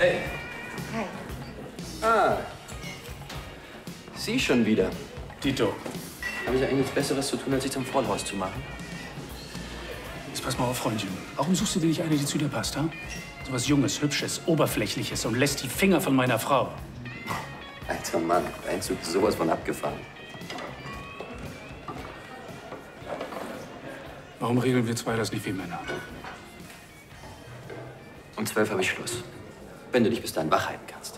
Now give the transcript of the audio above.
Hey. Hi. Ah. Sie schon wieder. Tito. Haben Sie eigentlich nichts Besseres zu tun, als sich zum Vollhaus zu machen? Jetzt pass mal auf, Freundchen. Warum suchst du dir nicht eine, die zu dir passt, ha? So was Junges, Hübsches, Oberflächliches und lässt die Finger von meiner Frau. Alter Mann, der Einzug ist sowas von abgefahren. Warum regeln wir zwei das nicht wie Männer? Um 12 habe ich Schluss. Wenn du dich bis dahin wach halten kannst.